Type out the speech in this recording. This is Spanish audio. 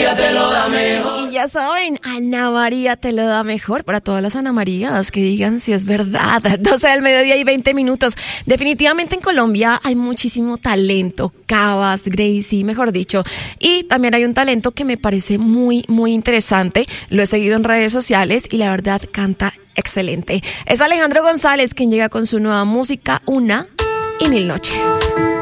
María te lo da mejor. Y ya saben, Ana María te lo da mejor. Para todas las Ana Marías que digan si es verdad. 12 del mediodía y 20 minutos. Definitivamente en Colombia hay muchísimo talento. Cabas, Gracie, mejor dicho. Y también hay un talento que me parece muy, muy interesante. Lo he seguido en redes sociales y la verdad canta excelente. Es Alejandro González quien llega con su nueva música, Una y Mil Noches.